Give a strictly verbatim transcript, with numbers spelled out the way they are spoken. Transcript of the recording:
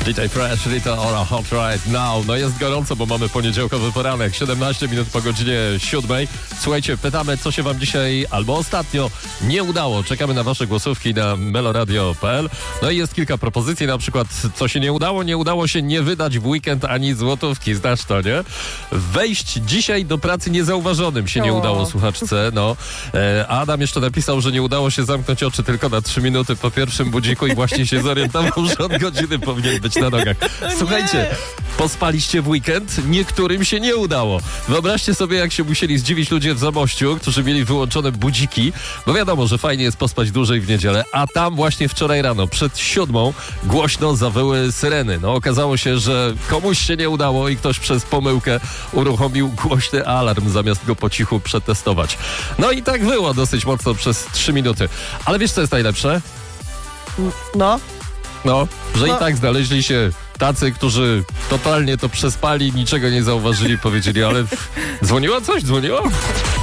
D J Fresh, Rita Ora, Hot Right Now. No jest gorąco, bo mamy poniedziałkowy poranek, siedemnaście minut po godzinie siódmej. Słuchajcie, pytamy, co się wam dzisiaj albo ostatnio nie udało. Czekamy na wasze głosówki na meloradio kropka p l. No i jest kilka propozycji, na przykład, co się nie udało. Nie udało się nie wydać w weekend ani złotówki. Znasz to, nie? Wejść dzisiaj do pracy niezauważonym się nie O. udało słuchaczce. No. E, Adam jeszcze napisał, że nie udało się zamknąć oczy tylko na trzy minuty po pierwszym budziku i właśnie się zorientował, że od godziny powinien być na nogach. Słuchajcie, pospaliście w weekend? Niektórym się nie udało. Wyobraźcie sobie, jak się musieli zdziwić ludzie w Zamościu, którzy mieli wyłączone budziki, bo wiadomo, że fajnie jest pospać dłużej w niedzielę, a tam właśnie wczoraj rano, przed siódmą, głośno zawyły syreny. No okazało się, że komuś się nie udało i ktoś przez pomyłkę uruchomił głośny alarm, zamiast go po cichu przetestować. No i tak było dosyć mocno przez trzy minuty. Ale wiesz, co jest najlepsze? No. No, że No. i tak znaleźli się tacy, którzy totalnie to przespali, niczego nie zauważyli, powiedzieli, ale dzwoniło coś? Dzwoniło?